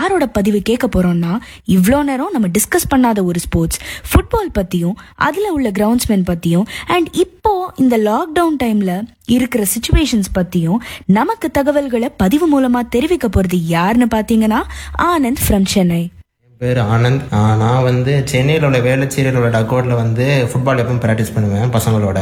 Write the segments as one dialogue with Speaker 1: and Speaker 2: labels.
Speaker 1: யாரோட பதிவு கேட்க போறோம்னா, இவ்வளோ நேரம் நம்ம டிஸ்கஸ் பண்ணாத ஒரு ஸ்போர்ட்ஸ் ஃபுட்பால் பத்தியும் அதுல உள்ள கிரவுண்ட்ஸ்மேன் பத்தியும் அண்ட் இப்போ இந்த லாக்டவுன் டைம்ல இருக்கிற சிச்சுவேஷன்ஸ் பத்தியும் நமக்கு தகவல்களை பதிவு மூலமா தெரிவிக்க போறது யாருன்னு பாத்தீங்கன்னா ஆனந்த் ஃப்ரம் சென்னை.
Speaker 2: பேர் ஆனந்த். நான் வந்து சென்னையில் உள்ள வேளச்சேரியில் உள்ள டக்கோட்டில் வந்து ஃபுட்பால் எப்பவும் ப்ராக்டிஸ் பண்ணுவேன் பசங்களோட.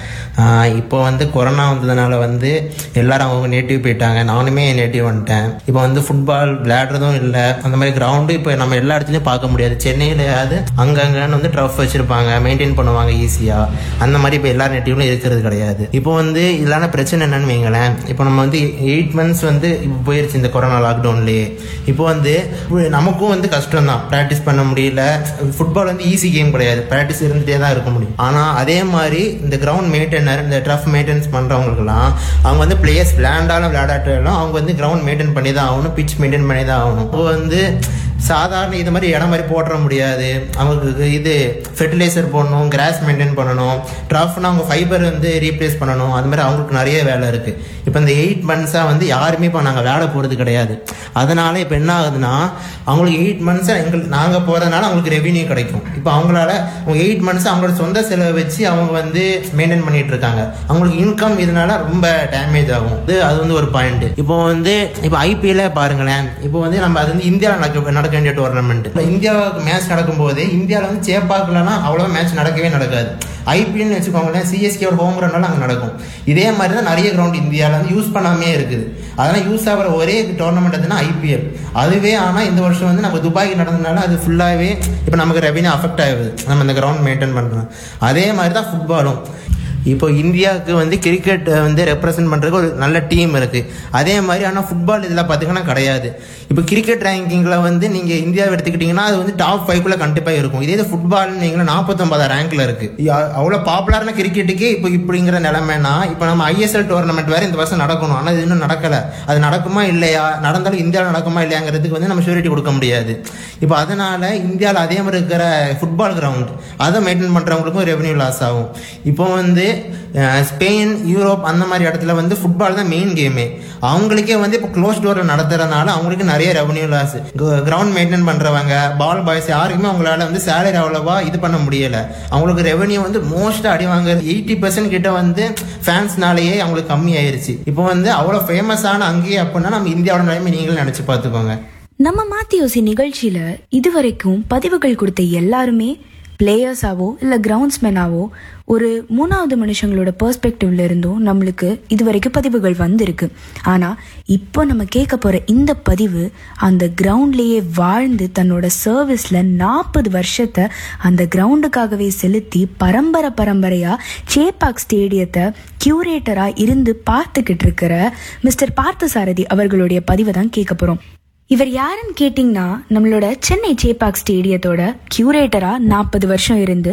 Speaker 2: இப்போ வந்து கொரோனா வந்ததுனால வந்து எல்லாரும் அவங்க நேட்டிவ் போயிட்டாங்க, நானுமே நேட்டிவ் வந்துட்டேன். இப்போ வந்து ஃபுட்பால் விளையாடுறதும் இல்லை, அந்த மாதிரி கிரவுண்டு இப்போ நம்ம எல்லா இடத்துலையும் பார்க்க முடியாது. சென்னையிலையாவது அங்கங்கன்னு வந்து ட்ரஃப் வச்சுருப்பாங்க, மெயின்டைன் பண்ணுவாங்க ஈஸியாக. அந்த மாதிரி இப்போ எல்லா நேட்டிவ்லையும் இருக்கிறது கிடையாது. இப்போ வந்து இல்லான பிரச்சனை என்னன்னு வைங்களேன், இப்போ நம்ம வந்து 8 months வந்து இப்போ போயிருச்சு இந்த கொரோனா லாக்டவுன்லேயே. இப்போ வந்து நமக்கும் வந்து கஷ்டம் தான், ப்ராக்டிஸ் பண்ண முடியல. ஃபுட்பால் வந்து ஈஸி கேம் கிடையாது, ப்ராக்டிஸ் இருந்துகிட்டே தான் இருக்க முடியும். ஆனால் அதே மாதிரி இந்த கிரவுண்ட் மெயின்டைனர், இந்த ட்ரஃப் மெயின்டெனன்ஸ் பண்ணுறவங்களுக்குலாம் அவங்க வந்து பிளேயர்ஸ் விளையாண்டாலும் விளையாடாட்டாலும் அவங்க வந்து கிரவுண்ட் மெயின்டைன் பண்ணி தான் ஆகணும், பிச் மெயின்டைன் பண்ணி தான் ஆகணும். இப்போ வந்து சாதாரண இது மாதிரி இடம் மாதிரி போட முடியாது. அவங்களுக்கு இது ஃபெர்டிலைசர் போடணும், கிராஸ் மெயின்டைன் பண்ணணும், ட்ரஃப்னா அவங்க ஃபைபர் வந்து ரீப்ளேஸ் பண்ணணும். அது மாதிரி அவங்களுக்கு நிறைய வேலை இருக்குது. இப்போ இந்த 8 months வந்து யாருமே இப்போ நாங்கள் வேலை போகிறது கிடையாது. அதனால இப்போ என்ன ஆகுதுன்னா, அவங்களுக்கு 8 months நாங்கள் போகிறதுனால அவங்களுக்கு ரெவன்யூ கிடைக்கும். இப்போ அவங்களால 8 months அவங்களோட சொந்த செலவை வச்சு அவங்க வந்து மெயின்டைன் பண்ணிட்டு இருக்காங்க. அவங்களுக்கு இன்கம் இதனால ரொம்ப டேமேஜ் ஆகும். அது வந்து ஒரு பாயிண்ட். இப்போ வந்து இப்போ ஐபிஎல்ல பாருங்களேன், இப்போ வந்து நம்ம அது வந்து இந்தியாவில் நடக்க வேண்டிய டோர்னமெண்ட். இந்தியாவுக்கு மேட்ச் நடக்கும் போது இந்தியாவில் வந்து சேப்பாக்கலன்னா அவ்வளோ மேட்ச் நடக்கவே நடக்காது. ஐபிஎல்னு வச்சுக்கோங்களேன், சிஎஸ்கேவோட ஹோம் கிரவுண்டால அங்கே நடக்கும். இதே மாதிரி தான் நிறைய கிரவுண்ட் இந்தியாவில் வந்து யூஸ் பண்ணாமே இருக்குது. அதெல்லாம் யூஸ் ஆகிற ஒரே டோர்னமெண்ட் எதுனா ஐபிஎல். அதுவே ஆனால் இந்த வருஷம் வந்து நம்ம துபாய்க்கு நடந்ததுனால அது ஃபுல்லாகவே இப்போ நமக்கு ரெவன்யூ அஃபெக்ட் ஆகுது, நம்ம இந்த கிரவுண்ட் மெயின்டைன் பண்ணுறோம். அதே மாதிரி தான் ஃபுட்பாலும். இப்போ இந்தியாவுக்கு வந்து கிரிக்கெட் வந்து ரெப்ரசென்ட் பண்ணுறதுக்கு ஒரு நல்ல டீம் இருக்குது. அதே மாதிரி ஆனால் ஃபுட்பால் இதில் பார்த்திங்கன்னா கிடையாது. இப்போ கிரிக்கெட் ரேங்கிங்கில் வந்து நீங்கள் இந்தியாவை எடுத்துக்கிட்டிங்கன்னா அது வந்து டாப் 5 கண்டிப்பாக இருக்கும். இதே ஃபுட்பால் நீங்கள் 49 ரேங்கில் இருக்குது. அவ்வளோ பாப்புலரான கிரிக்கெட்டுக்கே இப்போ இப்படிங்கிற நிலைமைனா, இப்போ நம்ம ஐஎஸ்எல் டோர்னமெண்ட் வேறு இந்த வருஷம் நடக்கணும், ஆனால் இது இன்னும் நடக்கலை. அது நடக்குமா இல்லையா, நடந்தாலும் இந்தியாவில் நடக்குமா இல்லையாங்கிறதுக்கு வந்து நம்ம ஷூரிட்டி கொடுக்க முடியாது. இப்போ அதனால் இந்தியாவில் அதே மாதிரி இருக்கிற ஃபுட்பால் கிரவுண்ட் அதை மெயின்டைன் பண்ணுறவங்களுக்கும் ரெவன்யூ லாஸ் ஆகும். இப்போ வந்து ஸ்பெயின், யூரோப் அந்த மாதிரி இடத்துல வந்து ஃபுட்பால் தான் மெயின் கேமே. அவங்களுக்கே வந்து இப்போ க்ளோஸ் டோரில் நடத்துறதுனால அவங்களுக்கு நிறைய ரெவன்யூ லாஸ். கிரவுண்ட் மெயின்டைன் பண்ணுறவங்க, பால் பாய்ஸ் யாருக்குமே அவங்களால வந்து சேலரி அவ்வளோவா இது பண்ண முடியலை. அவங்களுக்கு ரெவன்யூ வந்து மோஸ்ட்டாக அடி வாங்க 80% கிட்ட வந்து ஃபேன்ஸ்னாலேயே அவங்களுக்கு கம்மி ஆயிடுச்சு. இப்போ வந்து அவ்வளோ ஃபேமஸான அங்கேயே அப்படின்னா நம்ம இந்தியாவோட நிலைமை நீங்களும் நினச்சி பார்த்துக்கோங்க.
Speaker 1: நம்ம மாத்தி யோசி நிகழ்ச்சியில இதுவரைக்கும் பதிவுகள் கொடுத்த எல்லாருமே பிளேயர்ஸாவோ இல்லை கிரவுண்ட்ஸ்மேனாவோ ஒரு 3வது மனுஷங்களோட பெர்ஸ்பெக்டிவ்ல இருந்தும் நம்மளுக்கு இதுவரைக்கும் பதிவுகள் வந்திருக்கு. ஆனால் இப்போ நம்ம கேட்க போகிற இந்த பதிவு அந்த கிரவுண்ட்லேயே வாழ்ந்து தன்னோட சர்வீஸில் 40 வருஷத்தை அந்த கிரவுண்டுக்காகவே செலுத்தி பரம்பரையாக சேப்பாக் ஸ்டேடியத்தை கியூரேட்டராக இருந்து பார்த்துக்கிட்டு இருக்கிற மிஸ்டர் பார்த்தசாரதி அவர்களுடைய பதிவை தான் கேட்க போகிறோம். இவர் யாருன்னு கேட்டிங்கன்னா, நம்மளோட சென்னை சேப்பாக் ஸ்டேடியத்தோட கியூரேட்டரா 40 வருஷம் இருந்து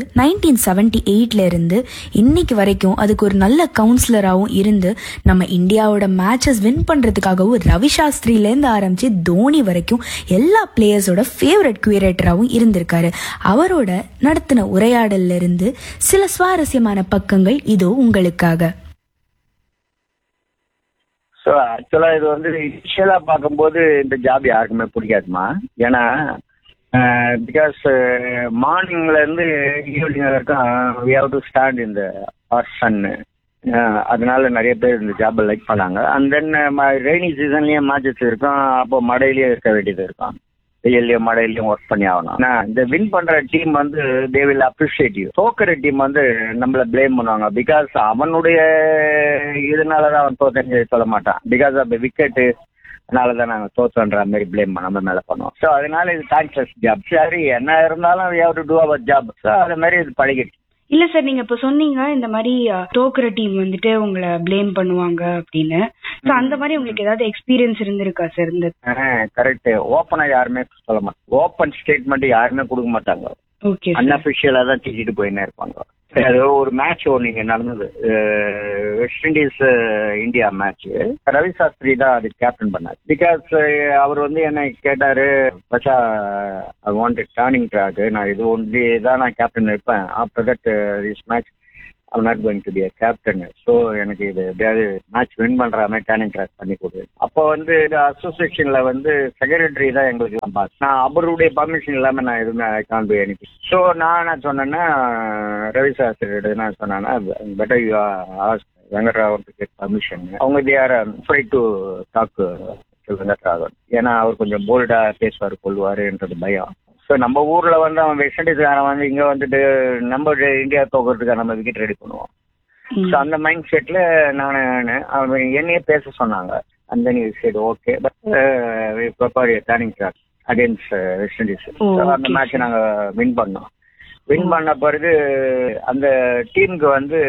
Speaker 1: 1978 இருந்து இன்னைக்கு வரைக்கும் அதுக்கு ஒரு நல்ல கவுன்சிலராகவும் இருந்து நம்ம இந்தியாவோட மேட்சஸ் வின் பண்றதுக்காகவும் ரவி சாஸ்திரியிலேருந்து ஆரம்பிச்சு தோனி வரைக்கும் எல்லா பிளேயர்ஸோட ஃபேவரட் கியூரேட்டராகவும் இருந்திருக்காரு. அவரோட நடத்தின உரையாடல்ல இருந்து சில சுவாரஸ்யமான பக்கங்கள் இதோ உங்களுக்காக.
Speaker 3: ஸோ ஆக்சுவலாக இது வந்து இனிஷியலாக பார்க்கும்போது இந்த ஜாப் யாருக்குமே பிடிக்காதுமா. ஏன்னா பிகாஸ் மார்னிங்லேருந்து ஈவினிங் வரைக்கும் வி ஹவ் டு ஸ்டாண்ட் இந்த ஹாட் சன்னு. அதனால நிறைய பேர் இந்த ஜாபை லைக் பண்ணாங்க. அண்ட் தென் ரெய்னி சீசன்லேயே மேட்சஸ் இருக்கும், அப்போ மழையிலேயே இருக்க வேண்டியது இருக்கும், வெயிலையும் மழையிலையும் ஒர்க் பண்ணி ஆகணும். இந்த வின் பண்ற டீம் வந்து they will appreciate you. தோக்கிற team வந்து நம்மள பிளேம் பண்ணுவாங்க. பிகாஸ் அவனுடைய இதனாலதான் அவன் தோத்தன்னு சொல்ல மாட்டான். பிகாஸ் ஆஃப் விக்கெட்டு அதனாலதான் நாங்க தோத்தன்ற மாதிரி பிளேம் நம்ம மேல பண்ணுவோம். ஸோ அதனால இது தேங்க்லெஸ் ஜாப். சரி என்ன இருந்தாலும் we have to do our job. So அது மாதிரி இது பழகிடுச்சு.
Speaker 4: இல்ல சார், நீங்க இப்ப சொன்னீங்க இந்த மாதிரி தோக்குற டீம் வந்துட்டு உங்களை பிளேம் பண்ணுவாங்க அப்படின்னு. சோ அந்த மாதிரி உங்களுக்கு ஏதாவது எக்ஸ்பீரியன்ஸ் இருந்திருக்கா சார்? இந்த
Speaker 3: கரெக்ட். ஓப்பனா யாருமே சொல்ல மாட்டாங்க, ஓப்பன் ஸ்டேட்மெண்ட் யாருமே கொடுக்க மாட்டாங்க.
Speaker 4: ஓகே,
Speaker 3: அன்அபிஷியலா தான் திட்டிட்டு போயின்னே இருப்பாங்க. அது ஒரு மேட்ச் ஒன்று நடந்தது, west Indies India match. Ravi Shastri தான் அது கேப்டன் பண்ணார். பிகாஸ் அவர் வந்து என்ன கேட்டாரு, பச்சா ஐ வாண்ட் டர்னிங் ட்ராக், நான் இது ஒன்லி தான் நான் கேப்டன் இருப்பேன். After that this match I'm not going to be a captain. So எனக்கு இது எப்படியாவது மேட்ச் வின் பண்ற மாதிரி டேனிங் ட்ராக் பண்ணி கொடு. அப்போ வந்து அசோசியேஷன்ல வந்து செக்ரட்டரி தான் எங்களுக்கு பாஸ். நான் அவருடைய பர்மிஷன் இல்லாம நான் எதுவுமே I can't to anything. So நான் என்ன சொன்னேன்னா ரவி சாஸ்திரி என்ன சொன்னேன்னா better you ask வெங்கட்ராவன் to get permission. அவங்க they are afraid to talk வெங்கட்ராவன். ஏன்னா அவர் கொஞ்சம் போல்டா பேசுவார் கொள்வாருன்றது பயம். ஸோ நம்ம ஊர்ல வந்து அவன் வெஸ்ட் இண்டீஸ்காரன் வந்து இங்க வந்துட்டு நம்ம இந்தியா தோக்கிறதுக்காக நம்ம விக்கெட் ரெடி பண்ணுவோம். ஸோ அந்த மைண்ட் செட்ல நான் அவன் என்னையே பேச சொன்னாங்க. அந்த நீ சரி okay but prepare turning track against west Indies. அந்த மேட்ச் நாங்க வின் பண்ணோம். வின் பண்ண பிறகு அந்த டீமுக்கு வந்து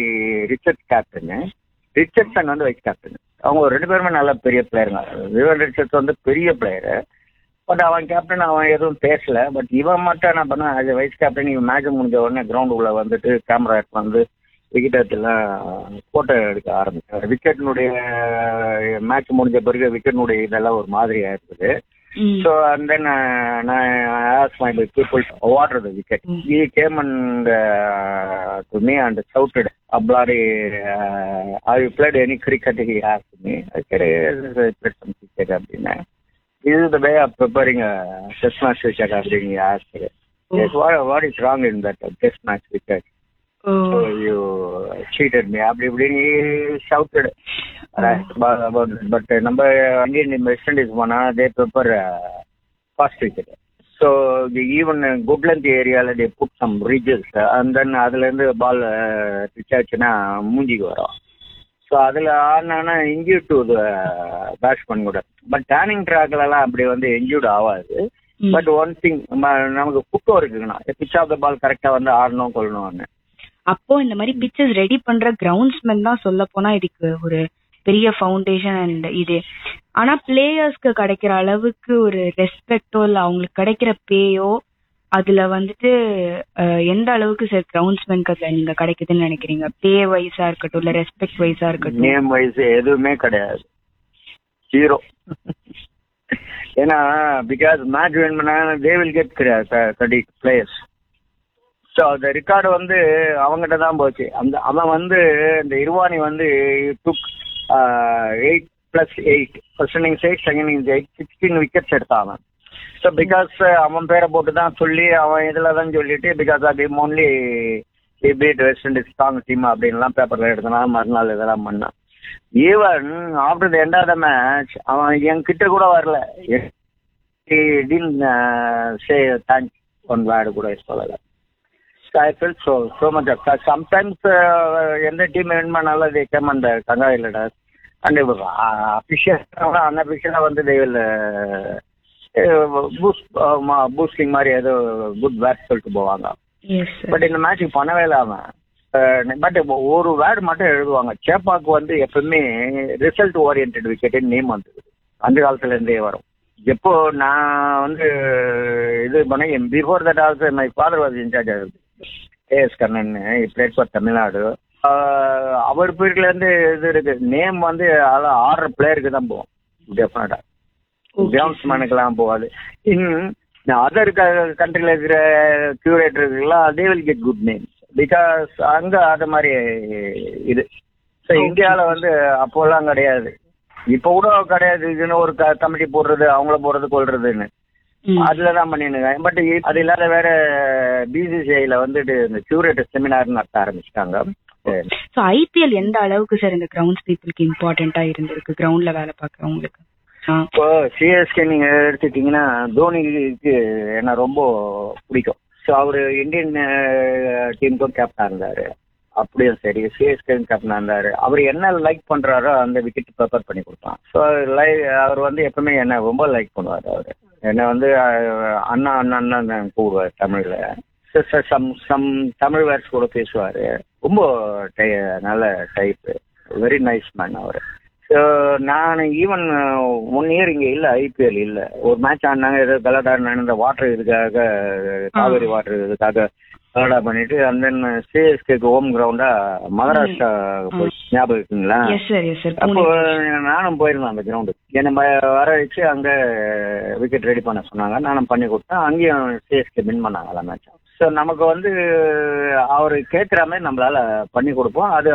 Speaker 3: ரிச்சர்ட்சன் வந்து வைஸ் கேப்டன். அவங்க 2 பேருமே நல்ல பெரிய பிளேயருங்க. விவன் ரிச்சர்ட்ஸ் வந்து பெரிய பிளேயரு. பட் அவன் கேப்டன் அவன் எதுவும் பேசல. பட் இவன் மட்டும் என்ன பண்ணா ஆஸ் வைஸ் கேப்டன் இவன் மேட்ச் முடிஞ்ச உடனே கிரவுண்ட் உள்ள வந்துட்டு கேமரா எடுத்து வந்து விக்கெட் எடுத்துலாம் போட்டோ எடுக்க ஆரம்பிச்சார். விக்கெட்னுடைய மேட்ச் முடிஞ்ச பிறகு விக்கெட்னுடைய இதெல்லாம் ஒரு மாதிரியா இருக்குது. So and then I asked my people what are the wicket. He came and to me and shouted, "Ablari, have you played any cricket?" He asked me. I said, "Yes, I played some cricket." This is the way of preparing a test match wicket. He asked, "Yes, what is wrong in that test match wicket?" So you cheated me. He shouted about it. But number Indian West Indies one, they prepare fast wicket. So even Goodland area they put some ridges and then adula irundhu ball pitchachna moonji varum. So adula aanana injured to the batsman kuda. But turning track la appadi vandu injured avadu. But one thing நமக்கு புட்டோ இருக்குங்கண்ணா, pitch of the பால் கரெக்டா வந்து ஆடணும் கொள்ளணும்னு.
Speaker 4: அப்போ இந்த மாதிரி pitches ready பண்ற groundsman தான் சொல்ல போனா இதுக்கு ஒரு பெரிய ஃபவுண்டேஷன் அண்ட் இது. ஆனா பிளேயர்ஸ்க்கு கிடைக்கிற அளவுக்கு ஒரு ரெஸ்பெக்டோ இல்ல அவங்களுக்கு கிடைக்கிற பேயோ அதுல வந்துட்டு எந்த அளவுக்கு சார் கிரவுண்ட்ஸ்மேனுக்கு அதுல நீங்க கிடைக்குதுன்னு நினைக்கிறீங்க? பே வைஸா இருக்கட்டும் இல்ல ரெஸ்பெக்ட் வைஸா இருக்கட்டும்.
Speaker 3: நேம் வைஸ் எதுவுமே கிடையாது, ஜீரோ. ஏன்னா பிகாஸ் மேட்ச் வின் பண்ணா they will get credit players. So அந்த ரெக்கார்டு வந்து அவங்ககிட்ட தான் போச்சு. அவன் வந்து இந்த இர்வானி வந்து டுக் 8+8 first innings 8 second innings 8 16 wickets எடுத்தான். ஸோ பிகாஸ் அவன் பேரை போட்டு தான் சொல்லி அவன் இதில் தான் சொல்லிட்டு பிகாஸ் அது only beat west Indies strong team அப்படின்லாம் பேப்பரில் எடுத்தனா மறுநாள் இதெல்லாம் பண்ணான். Even after the end of the match அவன் என்கிட்ட கூட வரல, சே தேங்க்ஸ் ஒன் வேர்டு கூட சொல்லலை. I felt so much upset. Sometimes எந்த டீம் வின் பண்ணாலும் they come and congratulate us. And official unofficial வந்து they will boosting மாதிரி ஏதோ குட் வேர்ட் சொல்லிட்டு போவாங்க. பட் இந்த மேட்ச் பண்ணவே இல்லாம பட் ஒரு வேர்டு மட்டும் எழுதுவாங்க. சேப்பாக்கு வந்து எப்பவுமே ரிசல்ட் ஓரியன்ட் விக்கெட் நேம் வந்தது அந்த காலத்துல இருந்தே வரும். எப்போ நான் வந்து இது பண்ண before that also my father was incharge ஆகுது AS Kannan plate for Tamil Nadu. அவர் பீரியட்ல இருந்து இது இருக்கு நேம் வந்து ஆடுற பிளேயருக்கு தான் போவோம் டெஃபினட்டா, கிரவுண்ட்ஸ்மேனுக்கெல்லாம் போகாது. அதர் கண்ட்ரில இருக்கிற கியூரேட்டருக்குலாம் they will get good names because அங்க அது மாதிரி இது. ஸோ இந்தியாவில் வந்து அப்போல்லாம் கிடையாது, இப்போ கூட கிடையாது. இதுன்னு ஒரு கமிட்டி போடுறது அவங்கள போடுறது கொள்றதுன்னு அதுலதான் பண்ணிருக்காங்க. பட் அது இல்லாத வேற பிசிசிஐல வந்துட்டு இந்த கியூரேட்டர் செமினார் நடத்த ஆரம்பிச்சிட்டாங்க.
Speaker 4: ஐபிஎல் எந்த அளவுக்கு சார் இந்த கிரவுண்ட்ஸ் பீப்புளுக்கு இம்பார்ட்டன்டா இருந்திருக்கு கிரவுண்ட்ல வேலை பார்க்கறவங்களுக்கு?
Speaker 3: இப்போ சிஎஸ்கே நீங்க எடுத்துட்டீங்கன்னா தோனிக்கு என்ன ரொம்ப பிடிக்கும். ஸோ அவரு இந்தியன் டீமுக்கும் கேப்டனா இருந்தாரு, அப்படியும் சரி சிஎஸ்கே கேப்டனா இருந்தாரு. அவர் என்ன லைக் பண்றாரோ அந்த விக்கெட் ப்ரிப்பேர் பண்ணி கொடுத்தான். ஸோ அவர் வந்து எப்பவுமே என்ன ரொம்ப லைக் பண்ணுவார். அவரு என்ன வந்து அண்ணா அண்ணா தான் கூடுவார் தமிழ்ல. சம் தமிழ் வேர்ட்ஸ் கூட பேசுவாரு. ரொம்ப நல்ல டைப், வெரி நைஸ் மேன் அவரு. ஸோ நான் ஈவன் 1 இயர் இங்கே இல்லை, ஐபிஎல் இல்லை. ஒரு மேட்ச் ஆடினாங்க ஏதோ கலாட்டா இந்த வாட்டர் இதுக்காக காவேரி வாட்டர் இதுக்காக கலாட்டா பண்ணிட்டு அண்ட் தென் சிஎஸ்கேக்கு ஹோம் கிரவுண்டா மகாராஷ்டிரா போய் ஞாபகம் இருக்குங்களா? அப்போ நானும் போயிருந்தேன் அந்த கிரவுண்டுக்கு. என்னை வர வச்சு அங்கே விக்கெட் ரெடி பண்ண சொன்னாங்க, நானும் பண்ணி கொடுத்தேன். அங்கேயும் சிஎஸ்கே வின் பண்ணாங்க அந்த மேட்ச். ஸோ நமக்கு வந்து அவர் கேட்குற மாதிரி நம்மளால பண்ணி கொடுப்போம். அது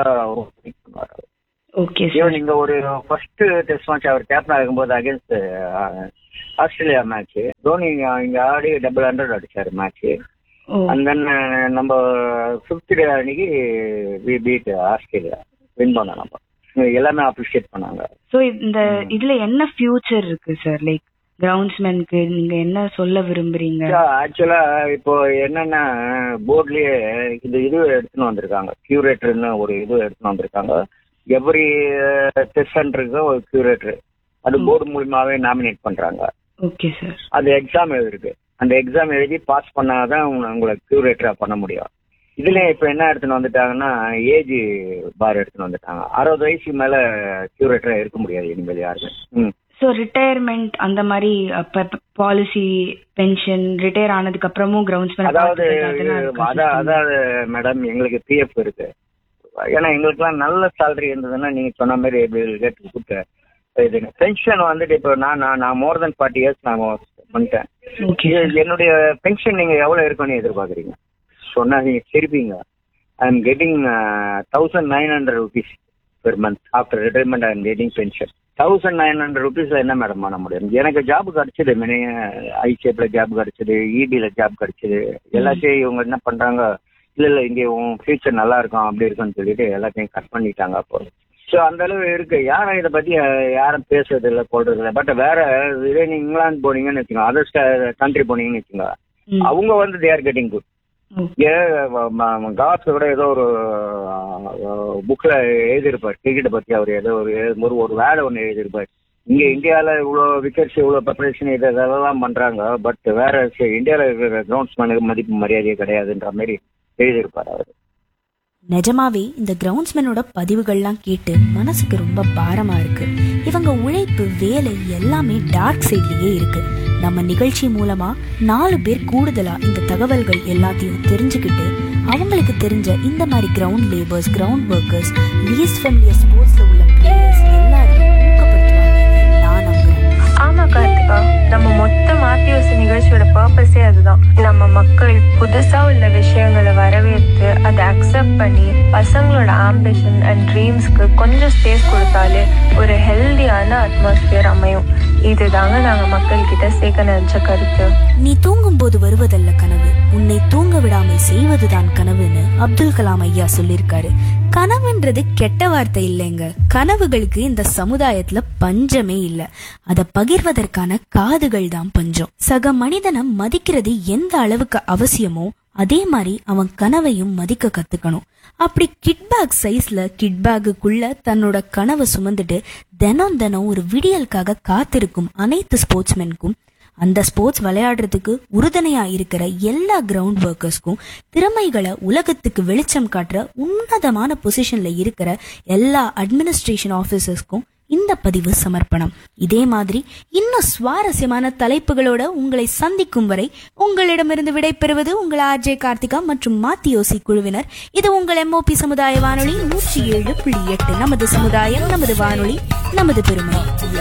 Speaker 4: ஓகே
Speaker 3: ஈவன் இங்க ஒரு ஃபர்ஸ்ட் டெஸ்ட் மேட்ச் அவர் கேப்டன் ஆகும்போது அகேன்ஸ்ட் ஆஸ்திரேலியா மேட்ச் தோனி இங்க ஆடி 100 அடிச்சாரு மேட்ச். அண்ட் தென் நம்ம 5th டே அன்னைக்கு வி பீட் ஆஸ்திரேலியா, வின் பண்ணோம். நம்ம எல்லாமே அப்ரிஷியேட் பண்ணாங்க.
Speaker 4: ஸோ இந்த இதுல என்ன ஃபியூச்சர் இருக்கு சார்? லைக் கிரவுண்ட்ஸ்மேனுக்கு நீங்க என்ன சொல்ல விரும்புறீங்க?
Speaker 3: ஆக்சுவலா இப்போ என்னன்னா போர்ட்லயே இது எடுத்துன்னு வந்திருக்காங்க, கியூரேட்டர்னு ஒரு இது எடுத்துன்னு வந்திருக்காங்க. எவ்ரி டெஸ்ட் சென்டருக்கு ஒரு கியூரேட்டர், அது போர்டு மூலியமாவே நாமினேட் பண்றாங்க.
Speaker 4: Okay sir.
Speaker 3: அது எக்ஸாம் எழுதிருக்கு, அந்த எக்ஸாம் எழுதி பாஸ் பண்ணாதான் உங்களை கியூரேட்டரா பண்ண முடியும். இதுல இப்ப என்ன எடுத்துன்னு வந்துட்டாங்கன்னா ஏஜ் பார் எடுத்துன்னு வந்துட்டாங்க. 60 வயசுக்கு மேல கியூரேட்டரா இருக்க முடியாது இனிமேல் யாருமே.
Speaker 4: ஸோ ரிட்டையர்மெண்ட் அந்த மாதிரி பாலிசி, பென்ஷன், ரிட்டையர் ஆனதுக்கு அப்புறமும் கிரவுண்ட்ஸ்மேன்
Speaker 3: அதாவது மேடம் எங்களுக்கு பிஎஃப் இருக்கு. ஏன்னா எங்களுக்குலாம் நல்ல சேலரி இருந்ததுன்னா நீங்க சொன்ன மாதிரி இது பென்ஷன் வந்துட்டு இப்போ நான் மோர் தென் 40 years நான் பண்ணிட்டேன். என்னுடைய பென்ஷன் நீங்க எவ்வளவு இருக்குன்னு எதிர்பார்க்குறீங்க சொன்னா நீங்க சிரிப்பீங்க. I am getting 1900 rupees per month. After retirement I am getting pension 1900 rupeesல என்ன மேடம் பண்ண முடியும்? எனக்கு ஜாப் கிடைச்சது, ஐசிஎஃப்ல ஜாப் கிடைச்சது, இபில ஜாப் கிடைச்சது. எல்லாத்தையும் இவங்க என்ன பண்றாங்க, இல்ல இங்கே உன் ஃபியூச்சர் நல்லா இருக்கும் அப்படி இருக்குன்னு சொல்லிட்டு எல்லாத்தையும் கட் பண்ணிட்டாங்க. அப்போ ஸோ அந்த அளவு இருக்கு. யாரும் இதை பத்தி யாரும் பேசுறது இல்லை, போடுறது இல்லை. பட் வேற இதே நீங்க இங்கிலாந்து போனீங்கன்னு வச்சுக்கோங்க, அதர் கண்ட்ரி போனீங்கன்னு வச்சுக்கோங்க, அவங்க வந்து they are getting good. Cos கூட ஏதோ ஒரு புக்ல எழுதியிருப்பார் கிரிக்கெட்டை பத்தி. அவர் ஏதோ ஒரு வேலை ஒன்று எழுதியிருப்பார். இங்க இந்தியால இவ்வளவு விக்கெட்ஸ், இவ்வளவு ப்ரிப்பரேஷன் இதெல்லாம் பண்றாங்க. பட் வேற இந்தியால இருக்கிற கிரவுண்ட்ஸ்மேனுக்கு மதிப்பு மரியாதையே கிடையாதுன்ற மாதிரி எழுதியிருப்பார் அவர்.
Speaker 1: நிஜமாவே இந்த கிரவுண்ட்ஸ்மேனோட பதிவுகள்லாம் கேட்டு மனசுக்கு ரொம்ப பாரமா இருக்கு. இவங்க உழைப்பு, வேலை எல்லாமே டார்க் சைட்லயே இருக்கு. நம்ம நிகழ்ச்சி மூலமா 4 பேர் கூடுதலா இந்த தகவல்கள் எல்லாத்தையும் தெரிஞ்சுக்கிட்டு அவங்களுக்கு தெரிஞ்ச இந்த மாதிரி ground labours, ground workers, least familiar ஸ்போர்ட்ஸ்ல உள்ள பிளேயர்ஸ் எல்லாரையும் ஊக்கப்படுத்துவாங்க நான் நம்புறேன்.
Speaker 5: ஆமா கார்த்திகா, நம்ம மொத்த மாத்தியோசி நிகழ்ச்சியோட பர்பஸே அதுதான். நம்ம மக்கள் புதுசா உள்ள விஷயங்களை வரவேற்று அதை அக்செப்ட் பண்ணி பசங்களோட ஆம்பிஷன் அண்ட் ட்ரீம்ஸ்க்கு கொஞ்சம் ஸ்பேஸ் கொடுத்தாலே ஒரு ஹெல்தியான அட்மாஸ்பியர் அமையும். இதுதாங்க நாங்க மக்கள் கிட்ட சேர்க்க நினைச்ச கருத்து.
Speaker 1: நீ தூங்கும் போது வருவதல்ல கனவு, உன்னை தூங்க விடாமல் செய்வதுதான் கனவுன்னு அப்துல் கலாம் ஐயா சொல்லியிருக்காரு. கனவுன்றது கெட்ட வார்த்தை இல்லைங்க. கனவுகளுக்கு இந்த சமுதாயத்துல பஞ்சமே இல்ல. அத பகிர்வதற்கான காதுகள் தான் பஞ்சம். சக மனிதனை மதிக்கிறது எந்த அளவுக்கு அவசியமோ அதே மாதிரி அவன் கனவையும் மதிக்க கத்துக்கணும். அப்படி கிட்பேக் சைஸ்ல கிட்பேக்குள்ள தன்னோட கனவை சுமந்துட்டு தினம் ஒரு விடியலுக்காக காத்திருக்கும் அனைத்து ஸ்போர்ட்ஸ்மெனுக்கும், அந்த ஸ்போர்ட்ஸ் விளையாடுறதுக்கு உறுதுணையா இருக்கிற எல்லா கிரவுண்ட் ஒர்க்கர்ஸ்க்கும், திறமைகளை உலகத்துக்கு வெளிச்சம் காட்டுற உன்னதமான பொசிஷன்ல இருக்கிற எல்லா அட்மினிஸ்ட்ரேஷன் ஆபீசர்ஸ்க்கும் இந்த பதிவு சமர்ப்பணம். இதே மாதிரி இன்னும் சுவாரஸ்யமான தலைப்புகளோட உங்களை சந்திக்கும் வரை உங்களிடமிருந்து விடைபெறுவது உங்கள் ஆர்ஜே கார்த்திகா மற்றும் மாத்தியோசி குழுவினர். இது உங்கள் MOP சமுதாய வானொலி 107.8. நமது சமுதாயம், நமது வானொலி, நமது பெருமை.